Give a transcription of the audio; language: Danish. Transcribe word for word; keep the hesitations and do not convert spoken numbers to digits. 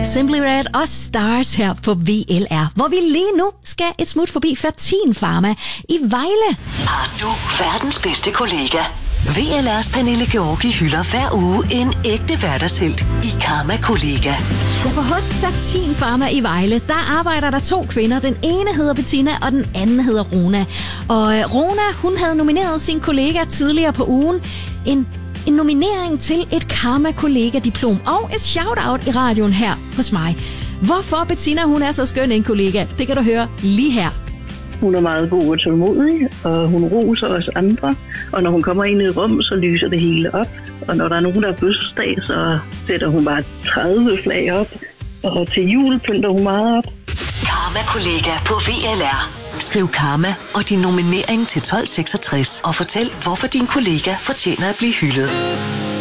Simply Red og Stars her på V L R, hvor vi lige nu skal et smut forbi Fertin Pharma i Vejle. Har du verdens bedste kollega? V L R's Pernille Georgi hylder hver uge en ægte hverdagshelt i Karma-kollega. Ja, for hos Fertin Pharma i Vejle, der arbejder der to kvinder. Den ene hedder Bettina, og den anden hedder Rona. Og øh, Rona, hun havde nomineret sin kollega tidligere på ugen. En En nominering til et Karma-kollega-diplom og et shout-out i radioen her hos mig. Hvorfor Bettina, hun er så skøn en kollega, det kan du høre lige her. Hun er meget god og tålmodig, og hun roser os andre. Og når hun kommer ind i et rum, så lyser det hele op. Og når der er nogen, der er bødselsdag, så sætter hun bare tredive flag op. Og til jul pynter hun meget op. Karma-kollega på V L R. Skriv Karma og din nominering til tolv seksogtres og fortæl, hvorfor din kollega fortjener at blive hyldet.